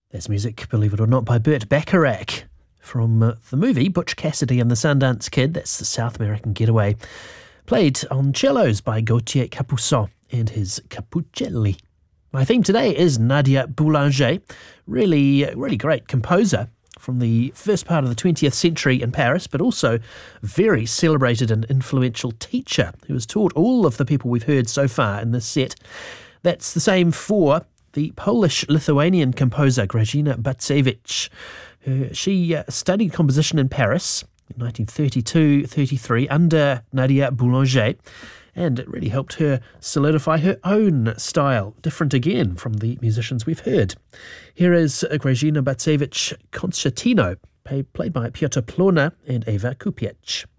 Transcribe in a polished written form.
There's music, believe it or not, by Burt Bacharach from the movie Butch Cassidy and the Sundance Kid. That's the South American Getaway. Played on cellos by Gauthier Capuçon and his Capuccelli. My theme today is Nadia Boulanger, really great composer from the first part of the 20th century in Paris, but also very celebrated and influential teacher who has taught all of the people we've heard so far in this set. That's the same for the Polish-Lithuanian composer Grażyna Bacewicz. She studied composition in Paris in 1932-33 under Nadia Boulanger, and it really helped her solidify her own style, different again from the musicians we've heard. Here is Grażyna Bacewicz Concertino, played by Piotr Plona and Eva Kupiec.